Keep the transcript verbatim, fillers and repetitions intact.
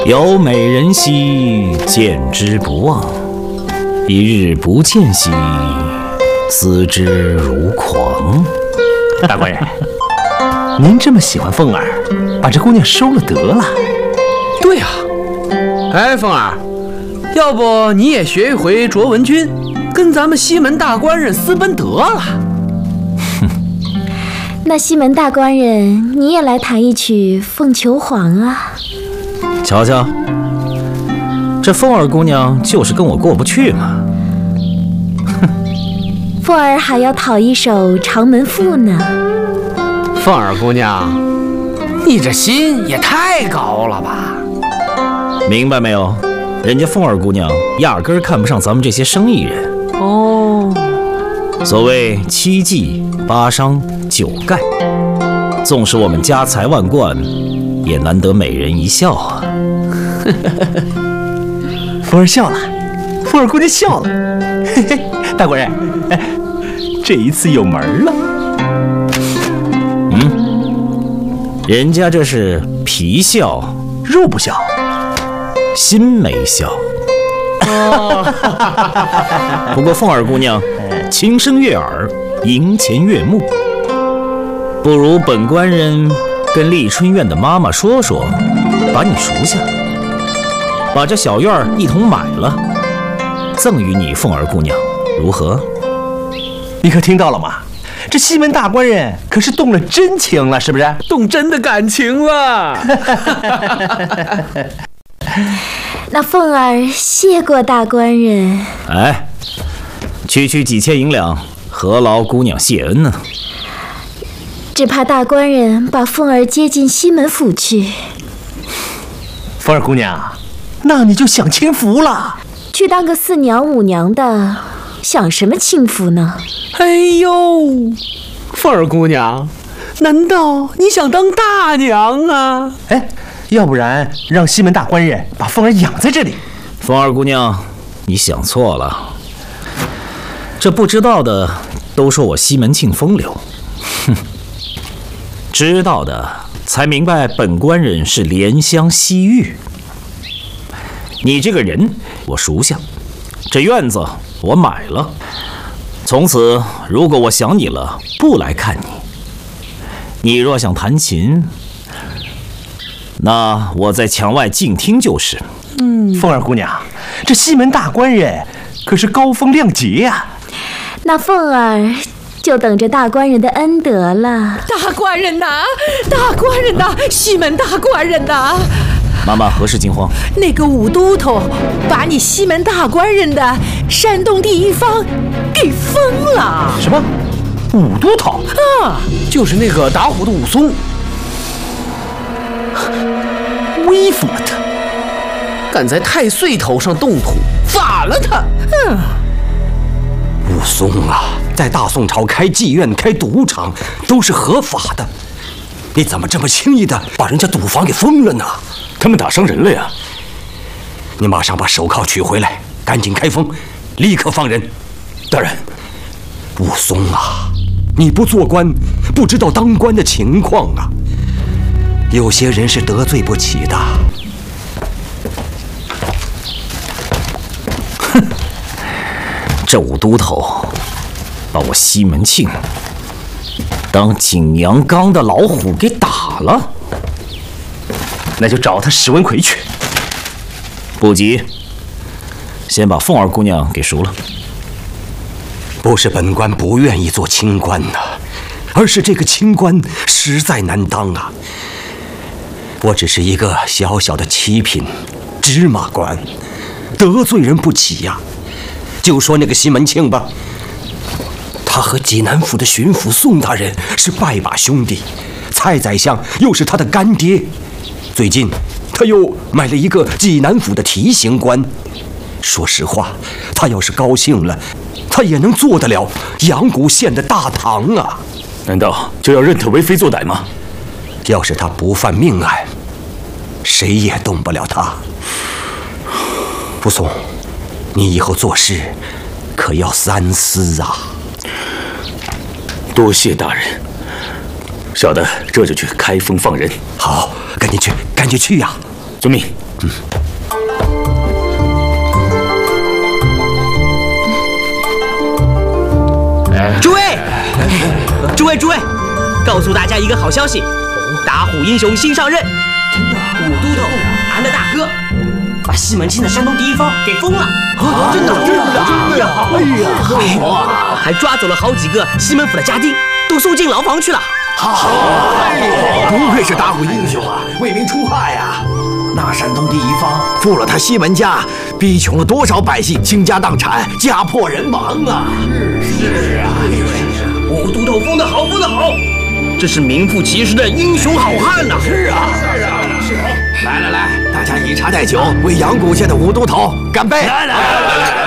有美人兮，见之不忘；一日不见兮，思之如狂。 大官人，您这么喜欢凤儿，把这姑娘收了得了。 对呀、啊，哎，凤儿，要不你也学一回卓文君，跟咱们西门大官人私奔得了。 哼，那西门大官人，你也来弹一曲《凤求凰》啊。 瞧瞧，这凤儿姑娘就是跟我过不去嘛。 凤儿还要讨一首《长门赋》呢。 凤儿姑娘，你这心也太高了吧？ 明白没有？人家凤儿姑娘压根儿看不上咱们这些生意人。 哦， 所谓七忌八伤九盖，纵使我们家财万贯，也难得美人一笑啊。 凤儿笑了，凤儿姑娘笑了。嘿嘿，大官人，哎，这一次有门了。 嗯，人家这是皮笑肉不笑， 心没笑。哦，不过凤儿姑娘轻声悦耳，银钱悦目，不如本官人跟丽春院的妈妈说说，把你赎下，把这小院一同买了，赠与你凤儿姑娘，如何？ 你可听到了吗？这西门大官人可是动了真情了，是不是？ 动真的感情了。 那凤儿谢过大官人。 哎，区区几千银两，何劳姑娘谢恩呢？ 只怕大官人把凤儿接进西门府去。 凤儿姑娘，那你就享清福了。 去当个四娘五娘的，享什么清福呢？ 哎呦，凤儿姑娘，难道你想当大娘啊？ 哎，要不然让西门大官人把凤儿养在这里。 凤儿姑娘，你想错了。这不知道的都说我西门庆风流，哼，知道的才明白本官人是怜香惜玉。你这个人我熟下，这院子我买了，从此如果我想你了，不来看你。你若想弹琴，那我在墙外静听就是。 嗯，凤儿姑娘，这西门大官人可是高风亮节呀、啊。 那凤儿就等着大官人的恩德了。 大官人呐，大官人呐，西门大官人呐！ 妈妈何事惊慌？ 那个武都头把你西门大官人的山东第一方给封了。 什么？武都头？ 啊，就是那个打虎的武松。 威风了他， 敢在太岁头上动土，法了他！ 嗯， 武松啊，在大宋朝开妓院、开赌场都是合法的，你怎么这么轻易的把人家赌房给封了呢？ 他们打伤人了呀！ 你马上把手铐取回来，赶紧开封，立刻放人。 大人， 武松啊，你不做官，不知道当官的情况啊。有些人是得罪不起的。 哼，这武都头把我西门庆当景阳冈的老虎给打了， 那就找他史文奎去。 不急，先把凤儿姑娘给赎了。 不是本官不愿意做清官呐、啊，而是这个清官实在难当啊。我只是一个小小的七品芝麻官，得罪人不起呀、啊。就说那个西门庆吧，他和济南府的巡抚宋大人是拜把兄弟，蔡宰相又是他的干爹。最近他又买了一个济南府的提刑官。说实话，他要是高兴了，他也能做得了阳谷县的大堂啊。 难道就要认他为非作歹吗？ 要是他不犯命案，谁也动不了他。武松，你以后做事可要三思啊。 多谢大人，小的这就去开封放人。 好，赶紧去，赶紧去呀！ 遵命。 诸位，诸位，诸位，告诉大家一个好消息，打虎英雄新上任，武都头俺的大哥把西门庆的山东第一方给封了。啊，真的，真的，真的！哎呀，哇，还抓走了好几个西门府的家丁，都送进牢房去了。 好，不愧是打虎英雄啊，为民除害呀！那山东第一方负了他西门家，逼穷了多少百姓，倾家荡产，家破人亡啊！是是啊， 武都头封得好，封得好，这是名副其实的英雄好汉呐！ 是啊，是啊，是啊！来来来，大家以茶代酒，为阳谷县的武都头干杯！来来来来来！